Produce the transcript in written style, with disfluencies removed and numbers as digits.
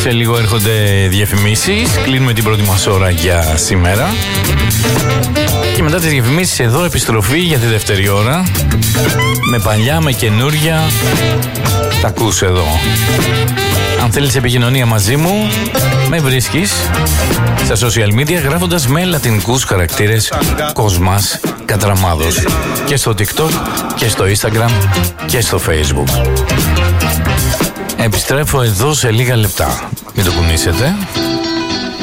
Σε λίγο έρχονται διαφημίσεις. Κλείνουμε την πρώτη μας ώρα για σήμερα. Και μετά τις διαφημίσεις εδώ επιστροφή για τη δεύτερη ώρα. Με παλιά, με καινούρια. Τα ακούς εδώ. Αν θέλεις επικοινωνία μαζί μου, με βρίσκεις στα social media γράφοντας με λατινικούς χαρακτήρες Κοσμάς Κατραμάδος. Και στο TikTok και στο Instagram και στο Facebook. Επιστρέφω εδώ σε λίγα λεπτά. Μην το κουνήσετε.